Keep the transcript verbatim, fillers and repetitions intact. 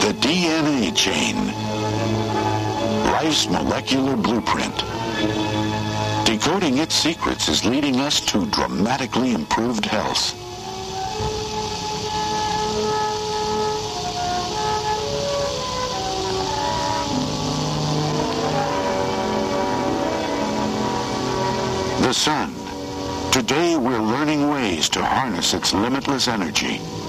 The D N A chain. Life's molecular blueprint. Decoding its secrets is leading us to dramatically improved health. The sun. Today we're learning ways to harness its limitless energy.